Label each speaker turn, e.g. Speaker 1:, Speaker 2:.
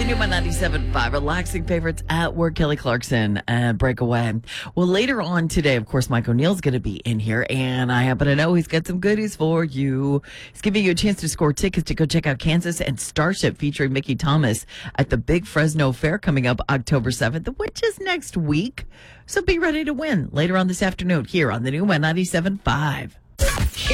Speaker 1: new one 97.5. Relaxing favorites at work. Kelly Clarkson and Breakaway. Well, later on today, of course, Mike O'Neill's going to be in here, and I happen to know he's got some goodies for you. He's giving you a chance to score tickets to go check out Kansas and Starship featuring Mickey Thomas at the Big Fresno Fair coming up October 7th, which is next week. So be ready to win later on this afternoon here on the new one 97.5.